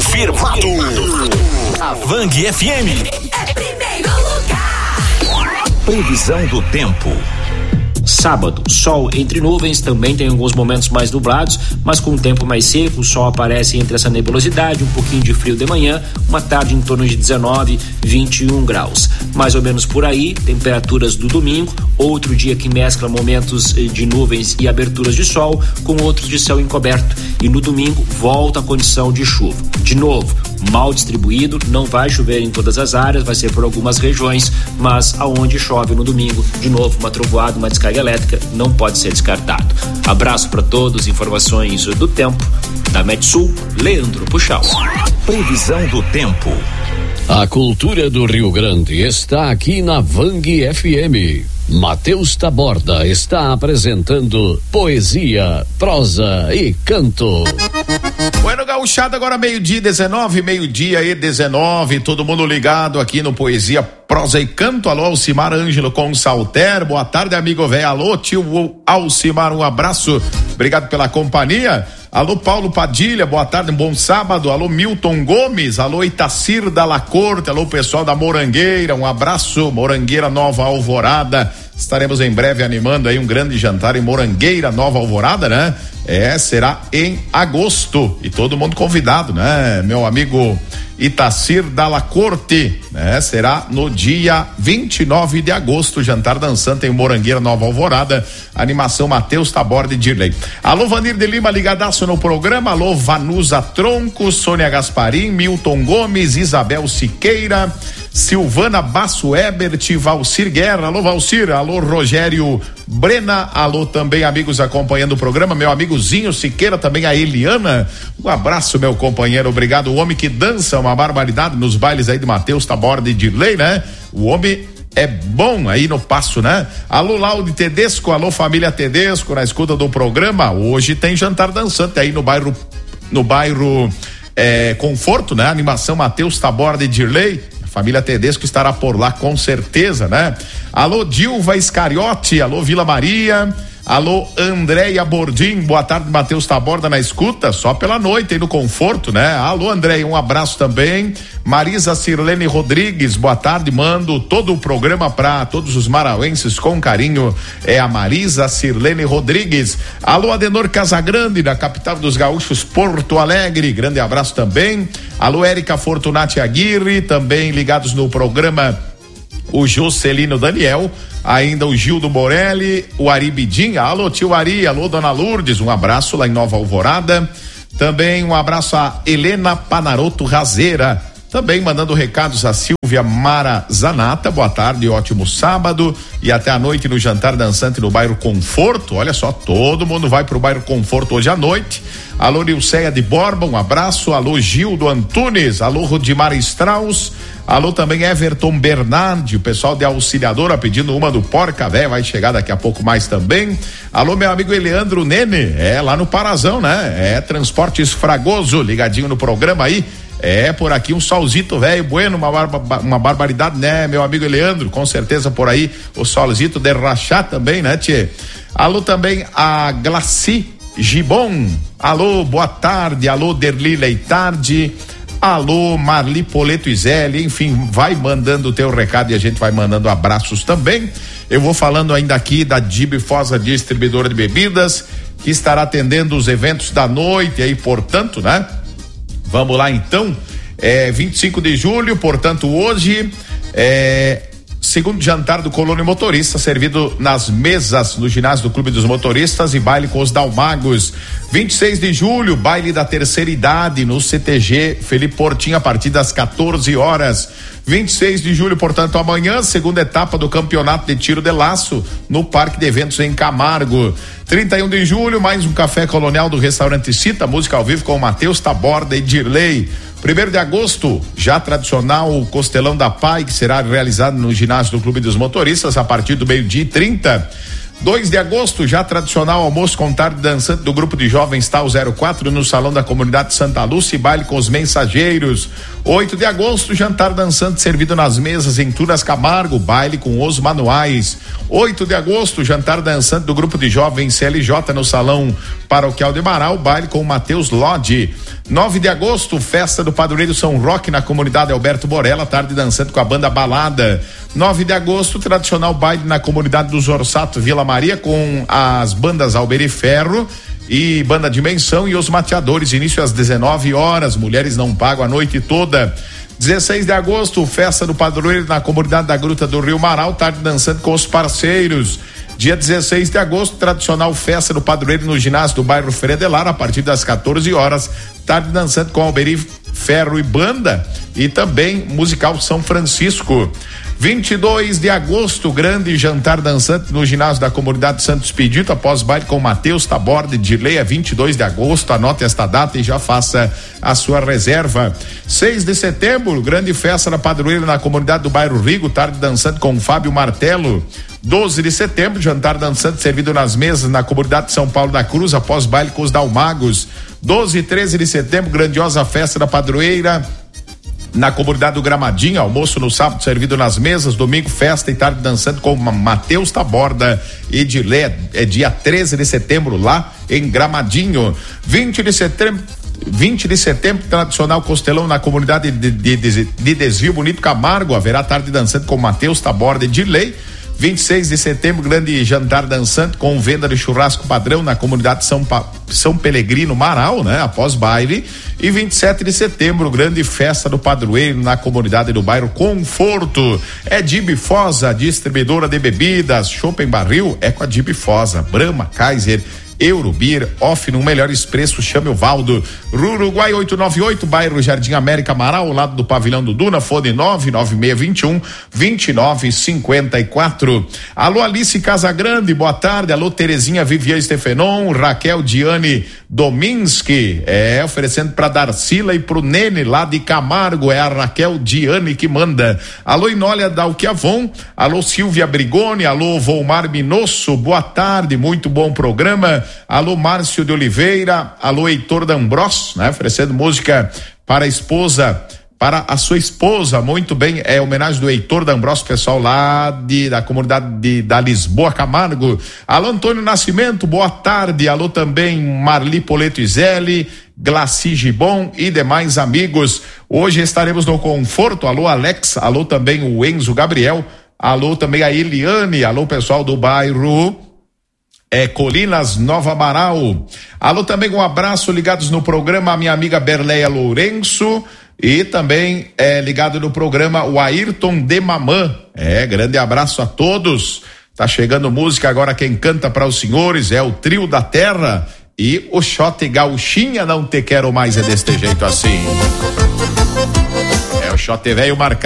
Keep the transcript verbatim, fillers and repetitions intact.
Confirmado. A Vang F M é primeiro lugar. Previsão do tempo. Sábado, sol entre nuvens, também tem alguns momentos mais nublados, mas com o tempo mais seco, o sol aparece entre essa nebulosidade, um pouquinho de frio de manhã, uma tarde em torno de dezenove, vinte e um graus. Mais ou menos por aí, temperaturas do domingo, outro dia que mescla momentos de nuvens e aberturas de sol, com outros de céu encoberto. E no domingo, volta a condição de chuva. De novo, mal distribuído, não vai chover em todas as áreas, vai ser por algumas regiões, mas aonde chove no domingo, de novo, uma trovoada, uma descarga elétrica não pode ser descartado. Abraço para todos, informações do tempo da Metsul, Leandro Puxal. Previsão do tempo. A cultura do Rio Grande está aqui na Vang F M. Matheus Taborda está apresentando poesia, prosa e canto. Bueno, gauchada, agora meio-dia dezenove, meio-dia e dezenove, todo mundo ligado aqui no Poesia, Prosa e Canto. Alô, Alcimar Ângelo Consalter, boa tarde, amigo velho. Alô, tio Alcimar, um abraço, obrigado pela companhia. Alô, Paulo Padilha, boa tarde, um bom sábado. Alô, Milton Gomes, alô, Itacir da La Corte, alô, pessoal da Morangueira, um abraço, Morangueira Nova Alvorada. Estaremos em breve animando aí um grande jantar em Morangueira Nova Alvorada, né? É, será em agosto e todo mundo convidado, né? Meu amigo Itacir da La Corte, né? Será no dia vinte e nove de agosto, jantar dançante em Morangueira Nova Alvorada, animação Matheus Taborda e Dirley. Alô, Vanir de Lima, ligadaço no programa. Alô, Vanusa Tronco, Sônia Gasparim, Milton Gomes, Isabel Siqueira, Silvana Basso Ebert, Valcir Guerra, alô Valcir, alô Rogério Brena, alô também amigos acompanhando o programa, meu amigozinho Siqueira, também a Eliana, um abraço meu companheiro, obrigado, o homem que dança uma barbaridade nos bailes aí de Matheus Taborda e Dirley, né? O homem é bom aí no passo, né? Alô Laude Tedesco, alô família Tedesco, na escuta do programa, hoje tem jantar dançante aí no bairro, no bairro é, Conforto, né? Animação Matheus Taborda e Dirley. Família Tedesco estará por lá com certeza, né? Alô Dilva Iscariote, alô Vila Maria, alô Andréia Bordim, boa tarde, Matheus Taborda na escuta, só pela noite aí no Conforto, né? Alô Andréia, um abraço também. Marisa Sirlene Rodrigues, boa tarde, mando todo o programa para todos os marauenses com carinho, é a Marisa Sirlene Rodrigues. Alô Adenor Casagrande, da capital dos gaúchos, Porto Alegre, grande abraço também. Alô Érica Fortunati Aguirre, também ligados no programa o Jocelino Daniel, ainda o Gildo Morelli, o Ari Bidim, alô tio Ari, alô dona Lourdes, um abraço lá em Nova Alvorada. Também um abraço a Helena Panaroto Razeira, também mandando recados a Silvia Mara Zanata, boa tarde, ótimo sábado e até a noite no jantar dançante no bairro Conforto. Olha só, todo mundo vai pro bairro Conforto hoje à noite. Alô Nilceia de Borba, um abraço. Alô Gildo Antunes, alô Rodimar Strauss, alô também Everton Bernardi, o pessoal de Auxiliadora pedindo uma do Porca Véia, vai chegar daqui a pouco mais também. Alô meu amigo Eleandro Nene, é lá no Parazão, né? É Transportes Fragoso, ligadinho no programa aí. É, por aqui um solzito velho, bueno, uma, barba, uma barbaridade, né, meu amigo Eleandro, com certeza por aí, o solzito de rachar também, né, tchê? Alô também a Glaci Gibon, alô, boa tarde, alô Derli Leitardi, alô Marli Poleto Izelli, enfim, vai mandando o teu recado e a gente vai mandando abraços também. Eu vou falando ainda aqui da Dibifosa Distribuidora de Bebidas, que estará atendendo os eventos da noite aí, portanto, né? Vamos lá então, é vinte e cinco de julho, portanto hoje, é segundo jantar do Colônia Motorista, servido nas mesas no ginásio do Clube dos Motoristas e baile com os Dalmagos. vinte e seis de julho, baile da terceira idade no C T G Felipe Portinho a partir das quatorze horas. vinte e seis de julho, portanto, amanhã, segunda etapa do campeonato de tiro de laço no Parque de Eventos em Camargo. trinta e um de julho, mais um café colonial do restaurante Cita, música ao vivo com o Matheus Taborda e Dirley. primeiro de agosto, já tradicional o Costelão da Pai, que será realizado no ginásio do Clube dos Motoristas a partir do meio-dia e trinta. dois de agosto, já tradicional almoço com tarde dançante do grupo de jovens Tal zero quatro no salão da comunidade Santa Lúcia e baile com os mensageiros. oito de agosto, jantar dançante servido nas mesas em Tunas Camargo, baile com os manuais. oito de agosto, jantar dançante do grupo de jovens C L J no salão paroquial de Marau, baile com o Matheus Lodge. nove de agosto, festa do padroeiro São Roque na comunidade Alberto Borella, tarde dançante com a banda Balada. nove de agosto, tradicional baile na comunidade dos Orsato Vila Maria com as bandas Alberi Ferro e Banda Dimensão e os Mateadores, início às dezenove horas, mulheres não pagam a noite toda. dezesseis de agosto, festa do padroeiro na comunidade da Gruta do Rio Marau, tarde dançando com os parceiros. Dia dezesseis de agosto, tradicional festa do padroeiro no ginásio do bairro Fredelar, a partir das quatorze horas, tarde dançando com Alberi Ferro e Banda e também musical São Francisco. vinte e dois de agosto, grande jantar dançante no ginásio da comunidade Santo Expedito, após baile com Matheus Taborda de Leia, vinte e dois de agosto, anote esta data e já faça a sua reserva. seis de setembro, grande festa da padroeira na comunidade do bairro Rigo, tarde dançante com Fábio Martelo. doze de setembro, jantar dançante servido nas mesas na comunidade de São Paulo da Cruz, após baile com os Dalmagos. doze e treze de setembro, grandiosa festa da padroeira na comunidade do Gramadinho, almoço no sábado servido nas mesas, domingo festa e tarde dançando com Matheus Taborda e Dilé, é dia treze de setembro lá em Gramadinho. vinte de setembro vinte de setembro, tradicional costelão na comunidade de, de, de, de Desvio Bonito Camargo, haverá tarde dançando com Matheus Taborda e Dilé. vinte e seis de setembro, grande jantar dançante com venda de churrasco padrão na comunidade São, pa... São Pelegrino Marau, né? Após baile. E vinte e sete de setembro, grande festa do padroeiro na comunidade do bairro Conforto. É Dibifosa, distribuidora de bebidas, chopp em barril, é com a Dibifosa, Brahma, Kaiser, Eurobir, off no melhor expresso, chame o Valdo. Uruguai oito nove oito, bairro Jardim América Marau, ao lado do pavilhão do Duna, fone nove nove seis dois um, dois nove cinco quatro. Alô Alice Casagrande, boa tarde. Alô Terezinha Vivian Stefenon, Raquel Diane Dominski, é, oferecendo pra Darcila e pro Nene lá de Camargo, é a Raquel Diane que manda. Alô Inólia Dalquiavon, alô Silvia Brigoni, alô Volmar Minosso, boa tarde, muito bom programa. Alô Márcio de Oliveira, alô Heitor D'Ambros, né? Oferecendo música para a esposa, para a sua esposa, muito bem, é homenagem do Heitor D'Ambros, pessoal lá de, da comunidade de, da Lisboa Camargo. Alô Antônio Nascimento, boa tarde. Alô também Marli Poleto Izelli, Glaci Gibon e demais amigos. Hoje estaremos no Conforto. Alô Alex, alô também o Enzo Gabriel, alô também a Eliane, alô pessoal do bairro É Colinas Nova Amaral. Alô também um abraço, ligados no programa a minha amiga Berleia Lourenço e também é, ligado no programa o Ayrton de Mamã. É, grande abraço a todos. Tá chegando música agora, quem canta para os senhores é o Trio da Terra e o Xote Gauchinha, não te quero mais, é deste jeito assim. É o Xote velho marcado.